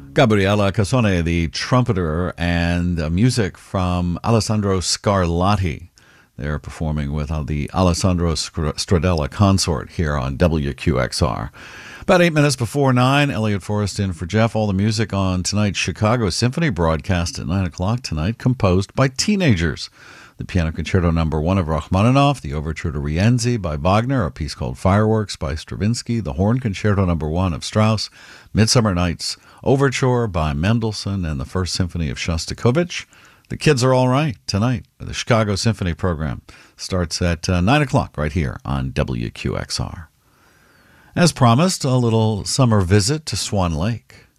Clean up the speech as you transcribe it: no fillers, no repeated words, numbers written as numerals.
Gabriella Casone, the trumpeter, and music from Alessandro Scarlatti. They're performing with the Alessandro Stradella Consort here on WQXR. About 8 minutes before 9, Elliot Forrest in for Jeff. All the music on tonight's Chicago Symphony broadcast at 9 o'clock tonight, composed by teenagers. The Piano Concerto No. 1 of Rachmaninoff, the Overture to Rienzi by Wagner, a piece called Fireworks by Stravinsky, the Horn Concerto No. 1 of Strauss, Midsummer Night's Overture by Mendelssohn, and the First Symphony of Shostakovich. The kids are all right tonight. The Chicago Symphony program starts at 9 o'clock right here on WQXR. As promised, a little summer visit to Swan Lake.